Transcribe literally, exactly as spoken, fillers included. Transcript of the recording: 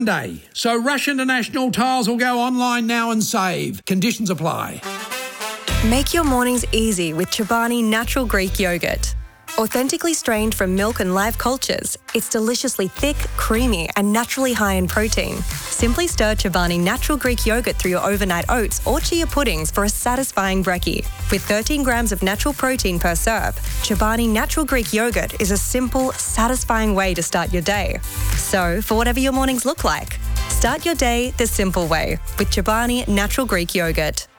Day. So Rush International Tiles will go online now and save. Conditions apply. Make your mornings easy with Chobani Natural Greek Yogurt. Authentically strained from milk and live cultures, it's deliciously thick, creamy and naturally high in protein. Simply stir Chobani Natural Greek Yogurt through your overnight oats or chia puddings for a satisfying brekkie. With thirteen grams of natural protein per serve, Chobani Natural Greek Yogurt is a simple, satisfying way to start your day. So, for whatever your mornings look like, start your day the simple way with Chobani Natural Greek Yogurt.